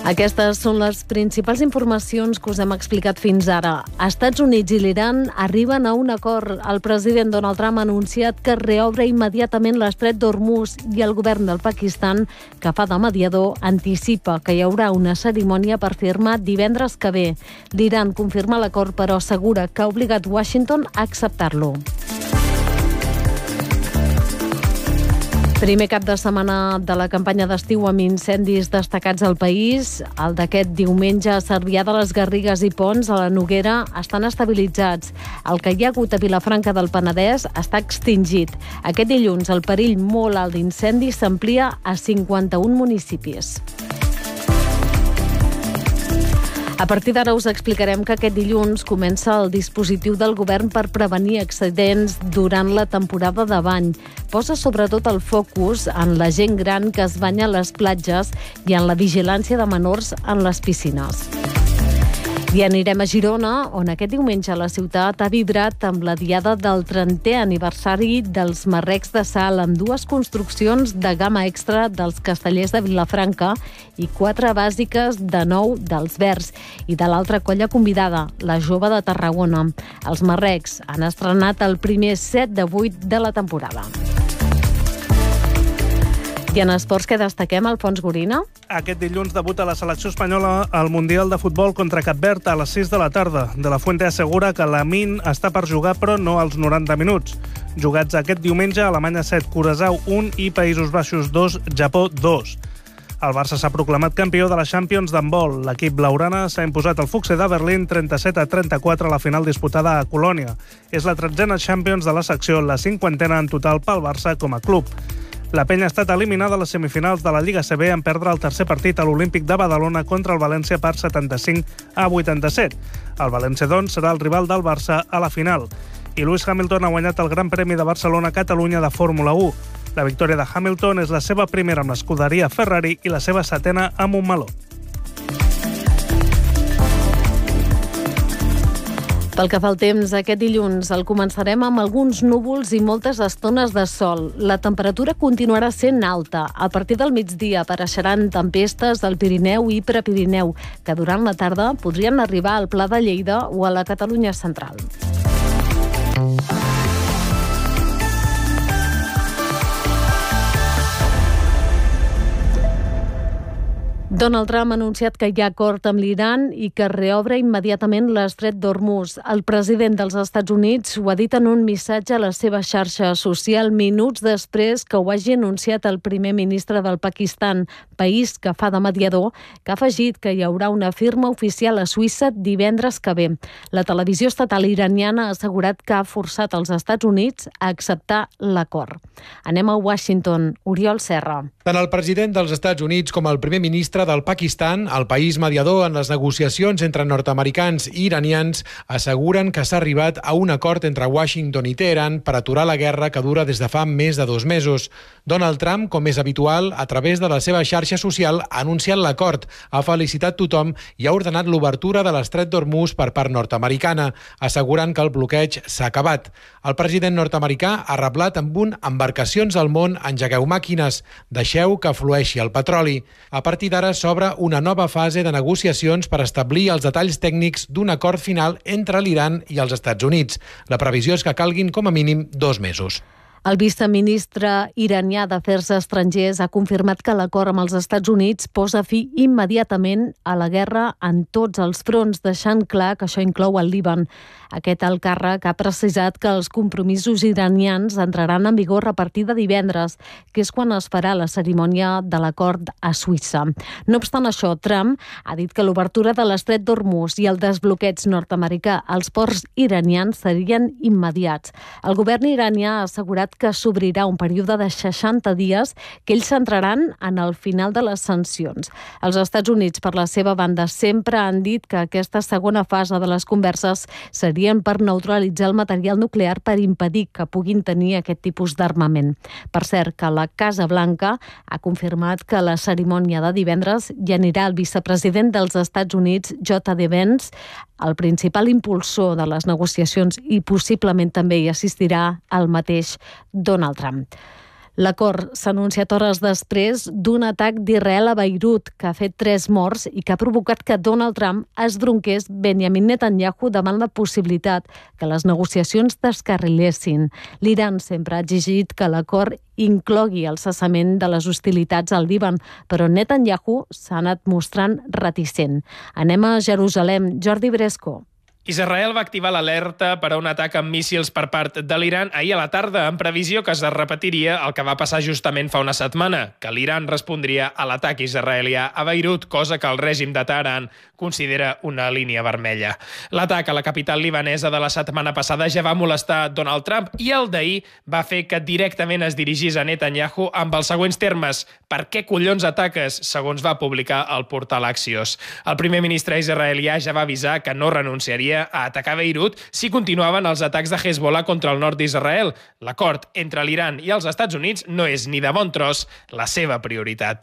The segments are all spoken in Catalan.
Aquestes són les principals informacions que us hem explicat fins ara. Estats Units i l'Iran arriben a un acord. El president Donald Trump ha anunciat que reobre immediatament l'estret d'Hormuz i el govern del Pakistan, que fa de mediador, anticipa que hi haurà una cerimònia per firmar divendres que ve. L'Iran confirma l'acord, però assegura que ha obligat Washington a acceptar-lo. Primer cap de setmana de la campanya d'estiu amb incendis destacats al país. El d'aquest diumenge a Cervià de les Garrigues i Ponts, a la Noguera, estan estabilitzats. El que hi ha hagut a Vilafranca del Penedès està extingit. Aquest dilluns el perill molt alt d'incendi s'amplia a 51 municipis. A partir d'ara us explicarem que aquest dilluns comença el dispositiu del govern per prevenir accidents durant la temporada de bany. Posa sobretot el focus en la gent gran que es banya a les platges i en la vigilància de menors en les piscines. I anirem a Girona, on aquest diumenge la ciutat ha vibrat amb la diada del 30è aniversari dels Marrecs de Sal, amb dues construccions de gamma extra dels Castellers de Vilafranca i 4 bàsiques de 9 dels Verds i de l'altra colla convidada, la Jove de Tarragona. Els Marrecs han estrenat el primer set de 8 de la temporada. I en esports, què destaquem, Alfons Gorina? Aquest dilluns debuta la selecció espanyola al Mundial de Futbol contra Cap Verd a les 6 de la tarda. De la Fuente assegura que Lamine està per jugar, però no als 90 minuts. Jugats aquest diumenge, Alemanya 7, Curaçao 1 i Països Baixos 2, Japó 2. El Barça s'ha proclamat campió de la Champions d'handbol. L'equip blaugrana s'ha imposat al Fuchse de Berlín 37-34 a la final disputada a Colònia. És la 13a Champions de la secció, la 50a en total pel Barça com a club. La penya ha estat eliminada a les semifinals de la Lliga CB en perdre el tercer partit a l'Olímpic de Badalona contra el València per 75-87. El València, doncs, serà el rival del Barça a la final. I Lewis Hamilton ha guanyat el Gran Premi de Barcelona-Catalunya de Fórmula 1. La victòria de Hamilton és la seva primera amb l'escuderia Ferrari i la seva setena a Montmeló. Pel que fa al temps, aquest dilluns el començarem amb alguns núvols i moltes estones de sol. La temperatura continuarà sent alta. A partir del migdia apareixeran tempestes al Pirineu i Prepirineu, que durant la tarda podrien arribar al Pla de Lleida o a la Catalunya central. Donald Trump ha anunciat que hi ha acord amb l'Iran i que reobre immediatament l'estret d'Hormuz. El president dels Estats Units ho ha dit en un missatge a la seva xarxa social minuts després que ho hagi anunciat el primer ministre del Pakistan, país que fa de mediador, que ha afegit que hi haurà una firma oficial a Suïssa divendres que ve. La televisió estatal iraniana ha assegurat que ha forçat els Estats Units a acceptar l'acord. Anem a Washington. Oriol Serra. Tant el president dels Estats Units com el primer ministre del Pakistan, el país mediador en les negociacions entre nord-americans i iranians, asseguren que s'ha arribat a un acord entre Washington i Teheran per aturar la guerra que dura des de fa més de 2 mesos. Donald Trump, com és habitual, a través de la seva xarxa social, ha anunciat l'acord, ha felicitat tothom i ha ordenat l'obertura de l'estret d'Hormuz per part nord-americana, assegurant que el bloqueig s'ha acabat. El president nord-americà ha reblat amb un "embarcacions al món, engegueu màquines, deixeu que flueixi el petroli". A partir d'ara s'obre una nova fase de negociacions per establir els detalls tècnics d'un acord final entre l'Iran i els Estats Units. La previsió és que calguin com a mínim 2 mesos. El viceministre iranià d'Afers Estrangers ha confirmat que l'acord amb els Estats Units posa fi immediatament a la guerra en tots els fronts, deixant clar que això inclou el Líban. Aquest alt càrrec ha precisat que els compromisos iranians entraran en vigor a partir de divendres, que és quan es farà la cerimònia de l'acord a Suïssa. No obstant això, Trump ha dit que l'obertura de l'estret d'Hormuz i el desbloqueig nord-americà als ports iranians serien immediats. El govern iranià ha assegurat que s'obrirà un període de 60 dies que ells centraran en el final de les sancions. Els Estats Units, per la seva banda, sempre han dit que aquesta segona fase de les converses serien per neutralitzar el material nuclear per impedir que puguin tenir aquest tipus d'armament. Per cert, que la Casa Blanca ha confirmat que a la cerimònia de divendres hi anirà el vicepresident dels Estats Units, J.D. Vance, el principal impulsor de les negociacions, i possiblement també hi assistirà el mateix Donald Trump. L'acord s'ha anunciat hores després d'un atac d'Israel a Beirut que ha fet 3 morts i que ha provocat que Donald Trump esbronqués Benjamin Netanyahu davant la possibilitat que les negociacions descarrilessin. L'Iran sempre ha exigit que l'acord inclogui el cessament de les hostilitats al Líban, però Netanyahu s'ha anat mostrant reticent. Anem a Jerusalem. Jordi Bresco. Israel va activar l'alerta per a un atac amb míssils per part de l'Iran ahir a la tarda, en previsió que es repetiria el que va passar justament fa una setmana, que l'Iran respondria a l'atac israelià a Beirut, cosa que el règim de Teheran considera una línia vermella. L'atac a la capital libanesa de la setmana passada ja va molestar Donald Trump i el d'ahir va fer que directament es dirigís a Netanyahu amb els següents termes: «Per què collons ataques?», segons va publicar el portal Axios. El primer ministre israelià ja va avisar que no renunciaria a atacar Beirut si continuaven els atacs de Hezbollah contra el nord d'Israel. L'acord entre l'Iran i els Estats Units no és ni de bon tros la seva prioritat.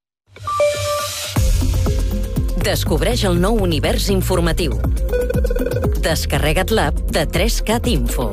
Descobreix el nou univers informatiu. Descarrega't l'app de 3Cat Info.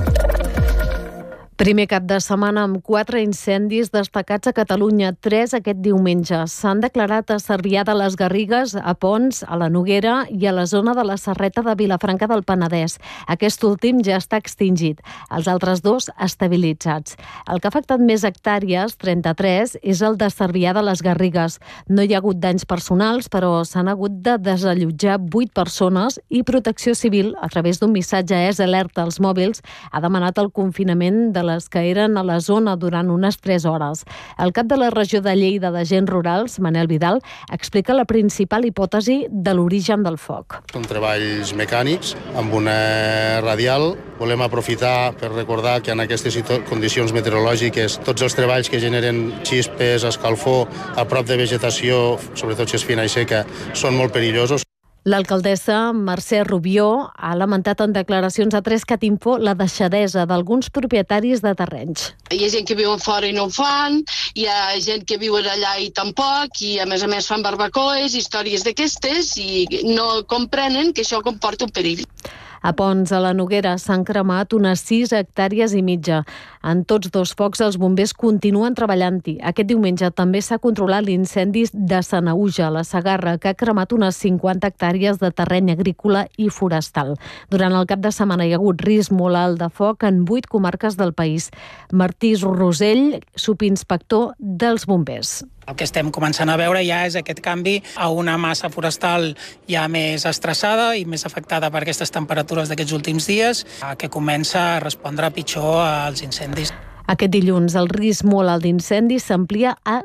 Primer cap de setmana amb 4 incendis destacats a Catalunya, 3 aquest diumenge. S'han declarat a Cervià de les Garrigues, a Ponts, a la Noguera i a la zona de la Serreta de Vilafranca del Penedès. Aquest últim ja està extingit, els altres 2 estabilitzats. El que ha afectat més hectàrees, 33, és el de Cervià de les Garrigues. No hi ha hagut danys personals, però s'han hagut de desallotjar 8 persones i Protecció Civil, a través d'un missatge alerta als mòbils, ha demanat el confinament de les que eren a la zona durant unes 3 hores. El cap de la regió de Lleida d'Agents Rurals, Manel Vidal, explica la principal hipòtesi de l'origen del foc. Són treballs mecànics amb una radial. Volem aprofitar per recordar que en aquestes condicions meteorològiques tots els treballs que generen xispes, escalfor, a prop de vegetació, sobretot si és fina i seca, són molt perillosos. L'alcaldessa Mercè Rubió ha lamentat en declaracions a 3Cat Info la deixadesa d'alguns propietaris de terrenys. Hi ha gent que viuen fora i no ho fan, hi ha gent que viuen allà i tampoc, i a més fan barbacoes, històries d'aquestes, i no comprenen que això comporta un perill. A Ponts, a la Noguera, s'han cremat unes 6 hectàrees i mitja. En tots 2 focs els bombers continuen treballant-hi. Aquest diumenge també s'ha controlat l'incendi de Sanaüja, a la Segarra, que ha cremat unes 50 hectàrees de terreny agrícola i forestal. Durant el cap de setmana hi ha hagut risc molt alt de foc en 8 comarques del país. Martí Rosell, subinspector dels bombers. El que estem començant a veure ja és aquest canvi a una massa forestal ja més estressada i més afectada per aquestes temperatures d'aquests últims dies, que comença a respondre pitjor als incendis. Aquest dilluns el risc molt alt d'incendis s'amplia a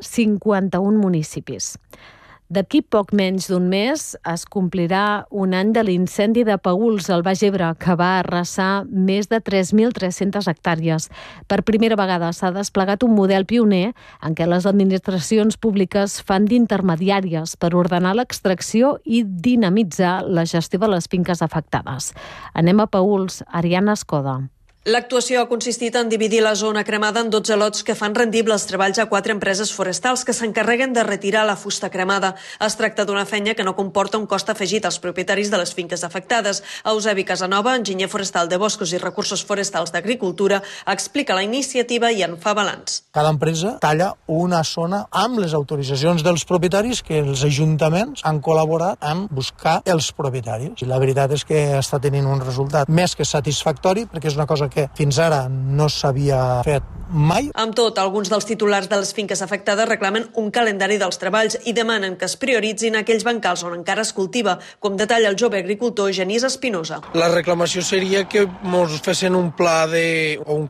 51 municipis. D'aquí poc menys d'un mes es complirà un any de l'incendi de Paüls, al Baix Ebre, que va arrasar més de 3.300 hectàrees. Per primera vegada s'ha desplegat un model pioner en què les administracions públiques fan d'intermediàries per ordenar l'extracció i dinamitzar la gestió de les finques afectades. Anem a Paüls, Ariana Escoda. L'actuació ha consistit en dividir la zona cremada en 12 lots que fan rendibles els treballs a 4 empreses forestals que s'encarreguen de retirar la fusta cremada. Es tracta d'una feina que no comporta un cost afegit als propietaris de les finques afectades. Eusebi Casanova, enginyer forestal de Boscos i Recursos Forestals d'Agricultura, explica la iniciativa i en fa balanç. Cada empresa talla una zona amb les autoritzacions dels propietaris que els ajuntaments han col·laborat en buscar els propietaris. I la veritat és que està tenint un resultat més que satisfactori, perquè és una cosa que fins ara no s'havia fet mai. Amb tot, alguns dels titulars de les finques afectades reclamen un calendari dels treballs i demanen que es prioritzin aquells bancals on encara es cultiva, com detalla el jove agricultor Genís Espinosa. La reclamació seria que ens fessin un pla o un